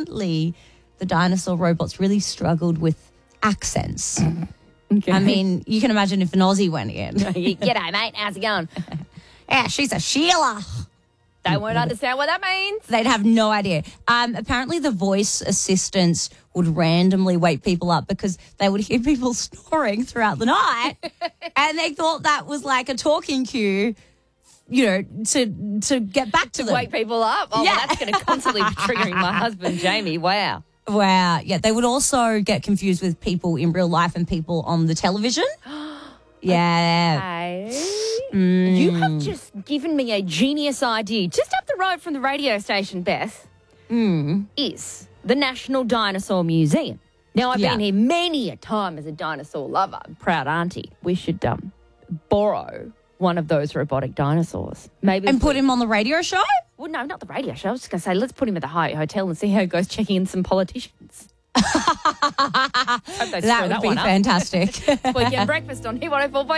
apparently the dinosaur robots really struggled with accents. Okay. I mean, you can imagine if an Aussie went in. G'day, mate. How's it going? Yeah, she's a Sheila. They won't understand what that means. They'd have no idea. Apparently the voice assistants would randomly wake people up because they would hear people snoring throughout the night. And they thought that was like a talking cue, you know, to get back to them. Wake people up. Oh, Yeah. well, that's going to constantly be triggering my husband, Jamie. Wow. Wow. Yeah, they would also get confused with people in real life and people on the television. Yeah. Hey, you have just given me a genius idea. Just up the road from the radio station, Beth, is the National Dinosaur Museum. Now, I've been here many a time as a dinosaur lover. Proud auntie. We should borrow one of those robotic dinosaurs. Maybe And put him on the radio show? Well, no, not the radio show. I was just going to say, let's put him at the Hyatt Hotel and see how it goes checking in some politicians. Hope they screw That would be one up. fantastic. Weekend breakfast on Hit 104.9.